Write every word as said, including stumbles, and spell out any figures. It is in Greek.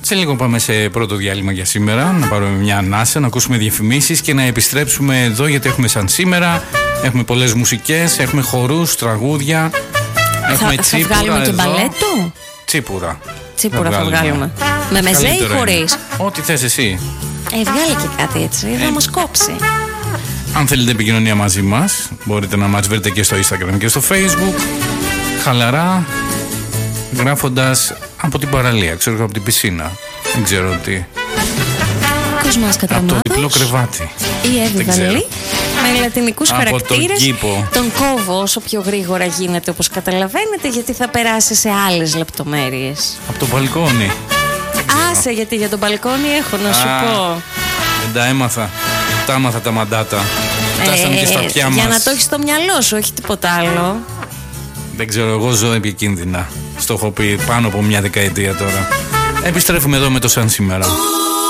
Σε λίγο πάμε σε πρώτο διάλειμμα για σήμερα. Να πάρουμε μια ανάσα, να ακούσουμε διαφημίσεις και να επιστρέψουμε εδώ, γιατί έχουμε σαν σήμερα. Έχουμε πολλές μουσικές, έχουμε χορούς, τραγούδια. Έχουμε θα, τσίπουρα. Θα βγάλουμε εδώ. και μπαλέτο. Τσίπουρα. Τσίπουρα θα βγάλουμε. Θα βγάλουμε. Με μεζέ ή χωρίς? Ό,τι θες εσύ. Ε, βγάλε και κάτι έτσι, ε, θα μας κόψει. Αν θέλετε επικοινωνία μαζί μας, μπορείτε να μας βρείτε και στο Instagram και στο Facebook. Χαλαρά, γράφοντας από την παραλία, ξέρω, από την πισίνα. Δεν ξέρω τι. Κοσμάς Κατραμάτος. Από το διπλό κρεβάτι. Η Εύη Βανελή. Με λατινικούς από χαρακτήρες. Τον, τον κόβω όσο πιο γρήγορα γίνεται, όπως καταλαβαίνετε, γιατί θα περάσει σε άλλες λεπτομέρειες. Από το μπαλκόνι. Άσε, γιατί για τον μπαλκόνι έχω να σου Α, πω. Δεν τα έμαθα. Τα έμαθα τα μαντάτα. Φτάσαμε ε, και στα αυτιά μας. Για να το έχεις στο μυαλό σου, όχι τίποτα άλλο. Δεν ξέρω, εγώ ζω επικίνδυνα. Στο έχω πει πάνω από μια δεκαετία τώρα. Επιστρέφουμε εδώ με το σαν σήμερα.